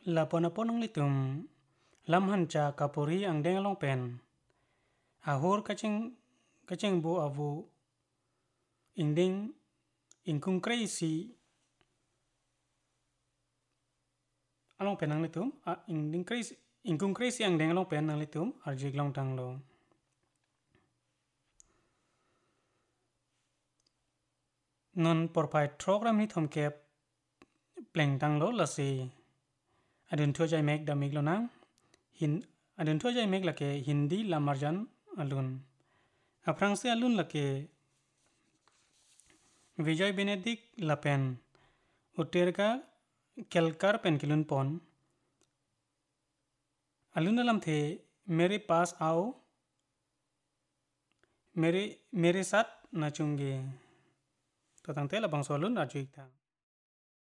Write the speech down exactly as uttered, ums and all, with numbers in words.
la pona ponang litum lam hancha kapuri ang deng long pen ahor kaching kaching bu avu inding ingkung crazy along pen ang litum inding crazy ingkung crazy ang deng long pen ang litum arjik long tang lo non por pai program ni thom kep pleng tang lo la si adun thua jai mek da mig lo nang hin adun thua jai mek la ke hindi la marjan alun aprang se alun la ke विजय बेनेडिक लपेन उटेरका केलकर पेन किलुन पोन अलुनलम थे मेरे पास आओ मेरे मेरे साथ नाचूंगे तो तंगते लबंग सोलुन नाचुक था